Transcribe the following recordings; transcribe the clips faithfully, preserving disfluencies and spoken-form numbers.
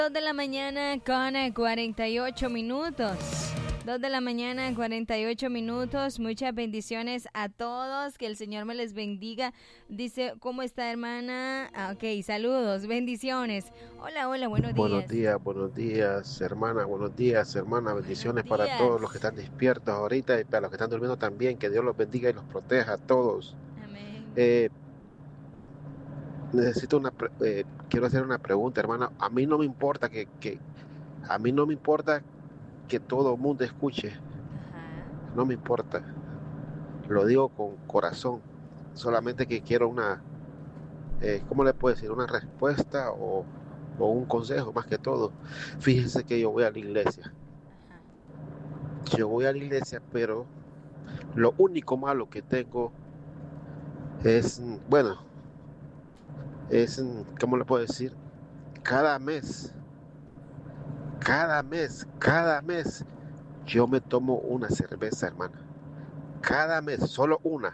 dos de la mañana con cuarenta y ocho minutos. dos de la mañana, cuarenta y ocho minutos. Muchas bendiciones a todos. Que el Señor me les bendiga. Dice, ¿cómo está, hermana? Ah, ok, saludos, bendiciones. Hola, hola, buenos días. Buenos días, buenos días, hermana. Buenos días, hermana. Bendiciones para todos los que están despiertos ahorita y para los que están durmiendo también. Que Dios los bendiga y los proteja a todos. Amén. Eh, necesito una, pre- eh, quiero hacer una pregunta, hermana. A mí no me importa que, que a mí no me importa que todo el mundo escuche. Ajá. No me importa. Lo digo con corazón. Solamente que quiero una, eh, ¿cómo le puedo decir? Una respuesta o, o un consejo más que todo. Fíjense que yo voy a la iglesia. Ajá. Yo voy a la iglesia, pero lo único malo que tengo es, bueno, es, ¿cómo le puedo decir? Cada mes, cada mes, cada mes, yo me tomo una cerveza, hermana. Cada mes, solo una.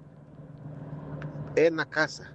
En la casa,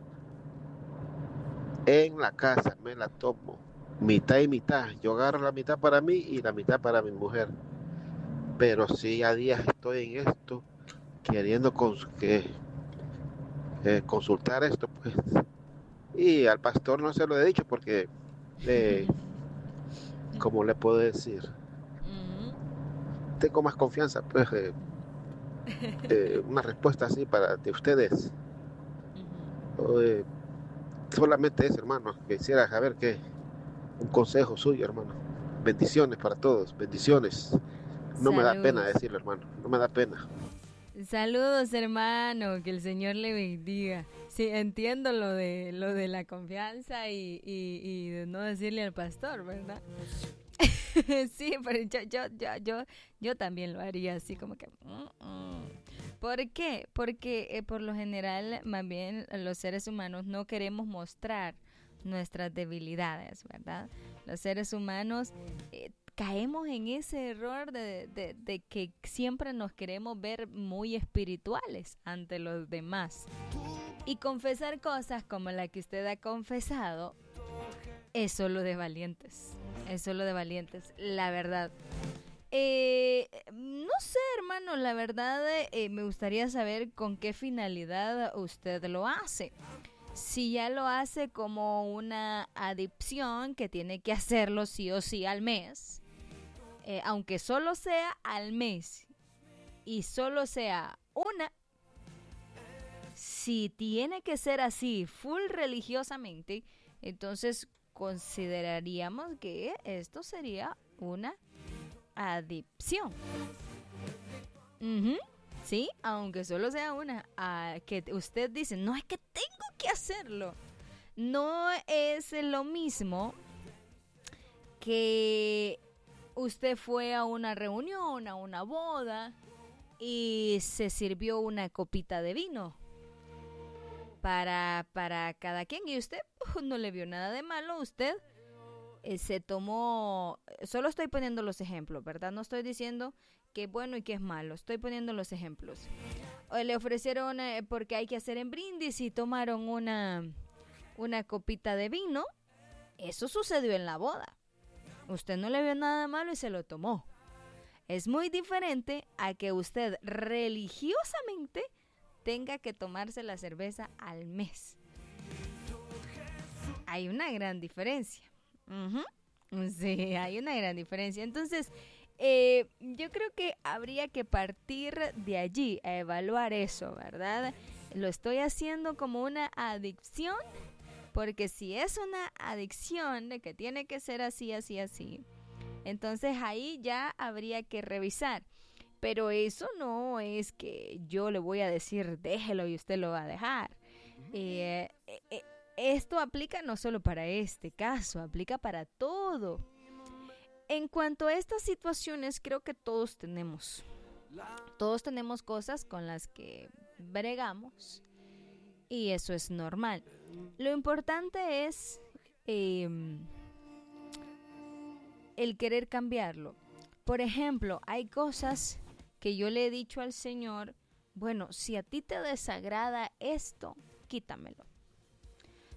en la casa me la tomo. Mitad y mitad. Yo agarro la mitad para mí y la mitad para mi mujer. Pero sí, a días estoy en esto, queriendo cons que, eh, consultar esto, pues. Y al pastor no se lo he dicho porque, eh, ¿cómo le puedo decir? Mm. Tengo más confianza, pues, eh, eh, una respuesta así para de ustedes. Ujú. Eh, solamente eso, hermano. Quisiera saber qué, un consejo suyo, hermano. Bendiciones para todos, bendiciones. No me da pena Saludos. decirlo, hermano. No me da pena. Saludos, hermano, que el Señor le bendiga. Sí, entiendo lo de lo de la confianza y, y, y de no decirle al pastor, ¿verdad? Sí, pero yo, yo, yo, yo, yo también lo haría así como que... mm, mm. ¿Por qué? Porque eh, por lo general, más bien, los seres humanos no queremos mostrar nuestras debilidades, ¿verdad? Los seres humanos eh, caemos en ese error de, de, de que siempre nos queremos ver muy espirituales ante los demás. Y confesar cosas como la que usted ha confesado es solo de valientes. Es solo de valientes, la verdad. Eh, no sé, hermano, la verdad eh, me gustaría saber con qué finalidad usted lo hace. Si ya lo hace como una adicción que tiene que hacerlo sí o sí al mes, eh, aunque solo sea al mes y solo sea una, si tiene que ser así full religiosamente, entonces consideraríamos que esto sería una adicción. Uh-huh. Sí, aunque solo sea una, uh, que usted dice, no es que tengo que hacerlo. No es lo mismo que usted fue a una reunión, a una boda y se sirvió una copita de vino para, para cada quien y usted uh, no le vio nada de malo. Usted eh, se tomó, solo estoy poniendo los ejemplos, ¿verdad? No estoy diciendo que es bueno y que es malo, estoy poniendo los ejemplos. O le ofrecieron, eh, porque hay que hacer en brindis y tomaron una, una copita de vino. Eso sucedió en la boda. Usted no le vio nada malo y se lo tomó. Es muy diferente a que usted religiosamente tenga que tomarse la cerveza al mes. Hay una gran diferencia. Uh-huh. Sí, hay una gran diferencia. Entonces, eh, yo creo que habría que partir de allí a evaluar eso, ¿verdad? ¿Lo estoy haciendo como una adicción? Porque si es una adicción de que tiene que ser así, así, así, entonces ahí ya habría que revisar. Pero eso no es que yo le voy a decir déjelo y usted lo va a dejar. Eh, eh, esto aplica no solo para este caso, aplica para todo. En cuanto a estas situaciones, creo que todos tenemos. Todos tenemos cosas con las que bregamos y eso es normal. Lo importante es eh, el querer cambiarlo. Por ejemplo, hay cosas que yo le he dicho al Señor, bueno, si a ti te desagrada esto, quítamelo.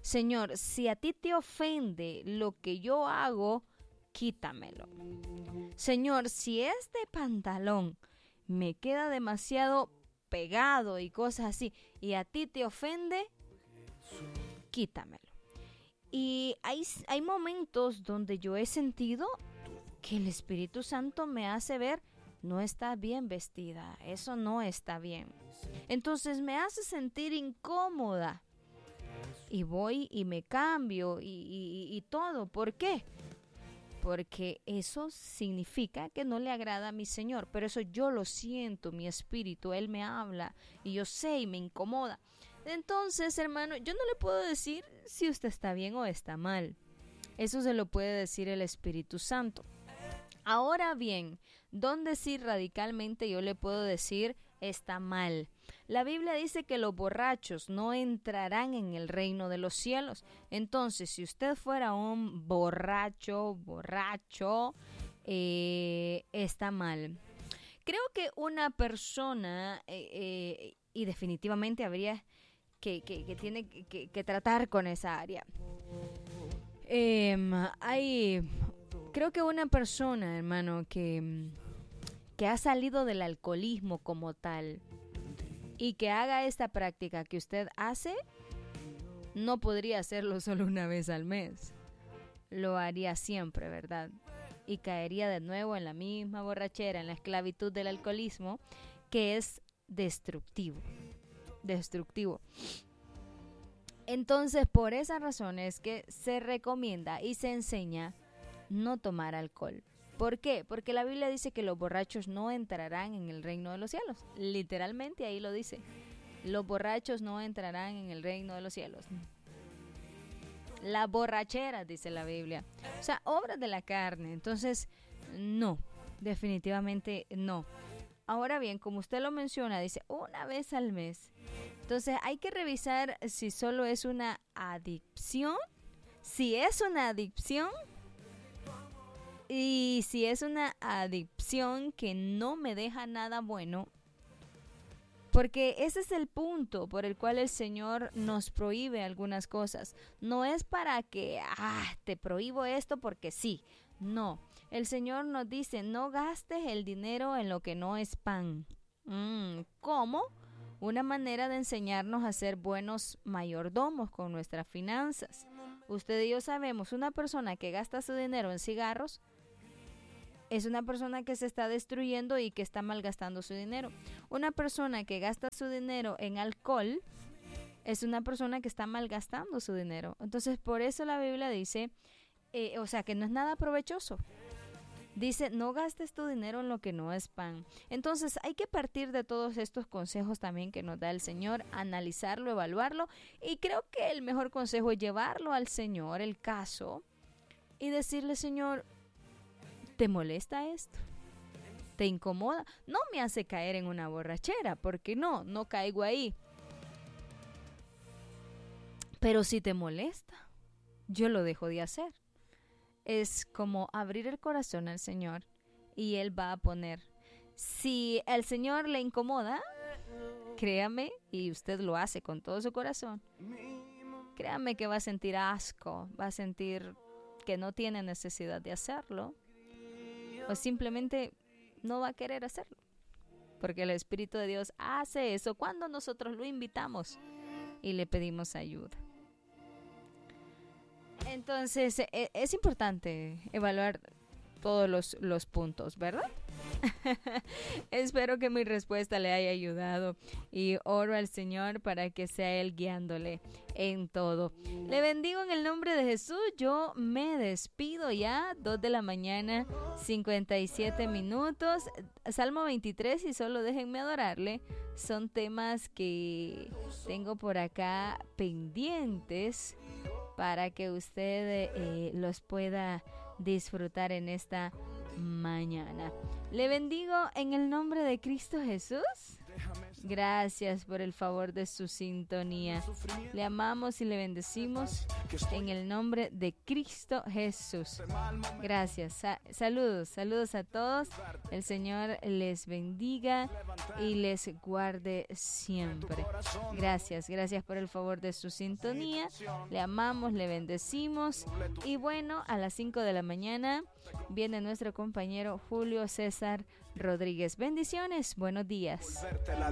Señor, si a ti te ofende lo que yo hago, quítamelo. Señor, si este pantalón me queda demasiado pegado y cosas así, y a ti te ofende, quítamelo. Y hay, hay momentos donde yo he sentido que el Espíritu Santo me hace ver, no está bien vestida, eso no está bien. Entonces me hace sentir incómoda. Y voy y me cambio y, y, y todo. ¿Por qué? Porque eso significa que no le agrada a mi Señor. Pero eso yo lo siento, mi espíritu, Él me habla y yo sé y me incomoda. Entonces, hermano, yo no le puedo decir si usted está bien o está mal. Eso se lo puede decir el Espíritu Santo. Ahora bien, ¿dónde sí radicalmente yo le puedo decir está mal? La Biblia dice que los borrachos no entrarán en el reino de los cielos. Entonces, si usted fuera un borracho, borracho, eh, está mal. Creo que una persona, eh, eh, y definitivamente habría que, que, que tiene que, que tratar con esa área. Eh, hay... Creo que una persona, hermano, que, que ha salido del alcoholismo como tal y que haga esta práctica que usted hace, no podría hacerlo solo una vez al mes. Lo haría siempre, ¿verdad? Y caería de nuevo en la misma borrachera, en la esclavitud del alcoholismo, que es destructivo. Destructivo. Entonces, por esa razón es que se recomienda y se enseña no tomar alcohol. ¿Por qué? Porque la Biblia dice que los borrachos no entrarán en el reino de los cielos. Literalmente ahí lo dice. Los borrachos no entrarán en el reino de los cielos. La borrachera, dice la Biblia. O sea, obras de la carne. Entonces, no. Definitivamente no. Ahora bien, como usted lo menciona, dice una vez al mes. Entonces, hay que revisar si solo es una adicción. Si es una adicción... Y si es una adicción que no me deja nada bueno, porque ese es el punto por el cual el Señor nos prohíbe algunas cosas. No es para que, ah, te prohíbo esto porque sí. No, el Señor nos dice, no gastes el dinero en lo que no es pan. Mm, ¿cómo? Una manera de enseñarnos a ser buenos mayordomos con nuestras finanzas. Usted y yo sabemos, una persona que gasta su dinero en cigarros, es una persona que se está destruyendo y que está malgastando su dinero. Una persona que gasta su dinero en alcohol es una persona que está malgastando su dinero. Entonces, por eso la Biblia dice, eh, o sea, que no es nada provechoso. Dice, no gastes tu dinero en lo que no es pan. Entonces, hay que partir de todos estos consejos también que nos da el Señor, analizarlo, evaluarlo. Y creo que el mejor consejo es llevarlo al Señor, el caso, y decirle, Señor, ¿te molesta esto? ¿Te incomoda? No me hace caer en una borrachera, porque no, no caigo ahí. Pero si te molesta, yo lo dejo de hacer. Es como abrir el corazón al Señor y Él va a poner. Si el Señor le incomoda, créame, y usted lo hace con todo su corazón, créame que va a sentir asco, va a sentir que no tiene necesidad de hacerlo. O simplemente no va a querer hacerlo. Porque el Espíritu de Dios hace eso cuando nosotros lo invitamos y le pedimos ayuda. Entonces, e- es importante evaluar todos los, los puntos, ¿verdad? Espero que mi respuesta le haya ayudado y oro al Señor para que sea Él guiándole en todo. Le bendigo en el nombre de Jesús. Yo me despido ya, dos de la mañana, cincuenta y siete minutos. Salmo veintitrés y solo déjenme adorarle. Son temas que tengo por acá pendientes para que usted eh, los pueda disfrutar en esta mañana. Le bendigo en el nombre de Cristo Jesús. Gracias por el favor de su sintonía. Le amamos y le bendecimos en el nombre de Cristo Jesús. Gracias. Sa- saludos, saludos a todos. El Señor les bendiga y les guarde siempre. Gracias, gracias por el favor de su sintonía. Le amamos, le bendecimos. Y bueno, a las cinco de la mañana viene nuestro compañero Julio César Rodríguez. Bendiciones, buenos días.